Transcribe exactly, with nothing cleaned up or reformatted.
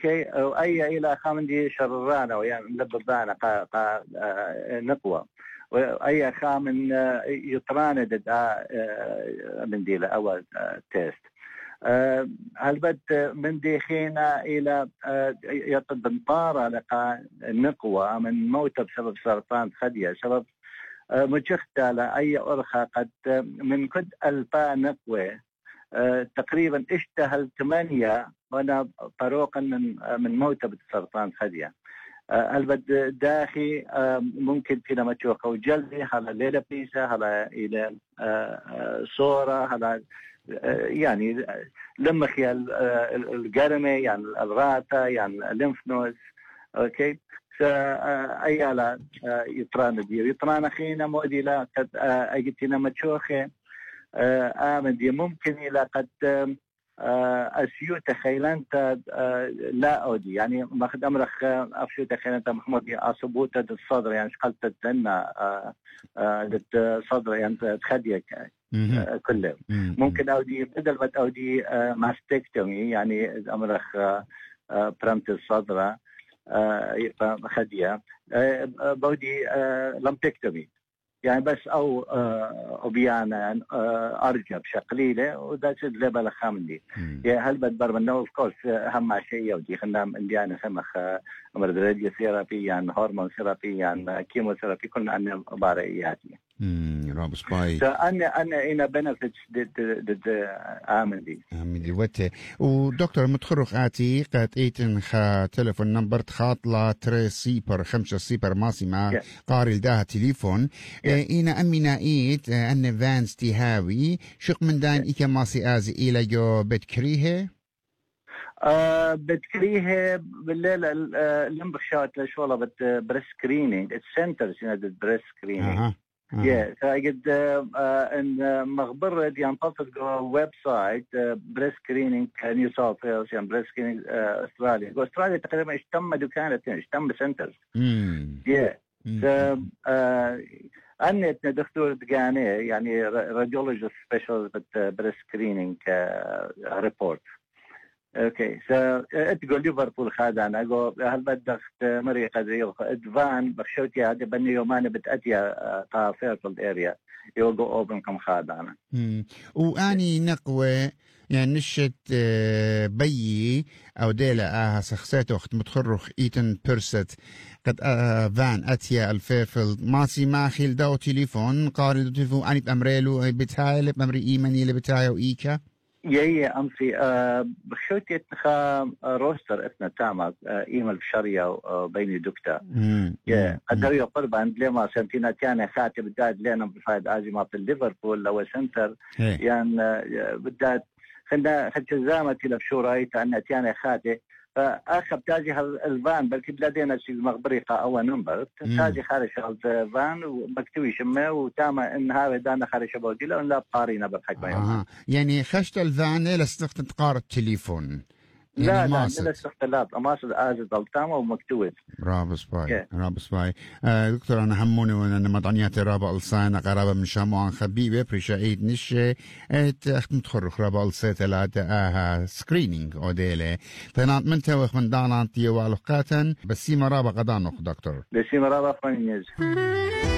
اوكي اي الى خامندي شررانا ويعني ملببانا قا قا نقوى واي خامن يطران دد من دي اول تيست هل بد من ديخينا الى يطب نطارة لقى نقوى من موت بسبب سرطان ثدي سبب مجختة لأي أرخى قد من كد ألفا نقوى تقريبا اشتهل ثمانية وانا طروقا من من موتة بسرطان ثدي البد داخي ممكن في لما تشوف وجلدي على ليلة بيسا على إلى صورة على يعني لما خيال القرمة يعني الراتة يعني الليمف نودز اوكي ايالا يطران دي يطران خينا مودي لا قد اجتنا متشوخه امن دي ممكن الى قد اسيو تخيلنت لا اودي يعني ماخذ امرخ افشو تخيلنت محمود اصبوت الصدر يعني شقلت لنا الصدر يعني تخديك كله ممكن اودي بدل ما اودي ماستكتومي يعني امرخ برمت الصدر خديه بودي لمبكتومي يعني بس او اوبيانا ارجب شقليله وذا شد لبل خامدي يا هل بدبر من اوف كورس اهم شيء ودي خلنا انديانا خمخ امر راديو ثيرابي يعني هرمون ثيرابي يعني كيمو ثيرابي كنا عندنا باريات امم رابس باي فانا انا انا بنفيتس دد دد عامل عامل وته ودكتور متخرخ اتي قد ايتن خا تليفون نمبر تخاطلا تري سيبر خمسة سيبر ماسي ما قاري لداها تليفون اينا امينا ايت ان فانس تيهاوي شق من دان ايكا ماسي ازي الى جو بتكريها آه بتكريه بالليل اللمبخشات لشولا بت بريس سكرينينج السنترز هنا بريس سكرينينج Yeah, so I get in مخبر ينطلق ويب سايت بريس سكرينينج نيو ساوث ويلز يعني بريس سكرينينج استراليا استراليا تقريبا اجتم دكانتين اجتم سنترز yeah so أنا دكتور دقاني يعني راديولوجيست سبيشال بريس سكرينينج ريبورت اوكي سو تقول ليفربول خادانا اقول هل بدك مريقه زي ادفان بخشوتي هذا بني يومان بتاتي طافير في الاريا يوقو اوبن كم خادانا امم واني نقوى يعني نشت بيي او ديلا اها شخصيته اخت متخرخ ايتن بيرست قد فان اتيا الفيفل ماسي ماخيل داو تليفون قاري دو تليفون اني بامريلو بتاعي بامري ايماني اللي بتاعي وايكا يي أمسي أه بخشوتي تخا روستر إثنا تاما أه إيميل بشرية بيني دكتا يي قدروا يقرب عند لما سنتينا تاني خاتي بداية لنا بفايد آزمة في ليفربول لو سنتر يعني بداية خلنا خلت زامتي لبشو رأيت أن تاني خاتي فأخذ تاجي الفان بلكي بلادينا شيء مغبريقة أو نمبر تاجي خارج الفان ومكتوي شمه وتاما إن هذا دانا خارج بودي لأن لا قارينا بالحكمة آه. يعني خشت الفان لا استخدمت قار التليفون يعني لا لا لا استخدمت ماسد آزد التاما ومكتوي رابس باي yeah. رابس باي آه دكتور أنا هموني وأنا مدعنياتي رابع ألسانا قرابة من شاموان خبيبة بريشايد نشة ات أختم تخرخ رابع ألسات العادة آها سكرينينج أوديلي فنانت من توخ من دانانتي وعلقاتا بس سيما رابع قدانوك دكتور بس سيما رابع فانيز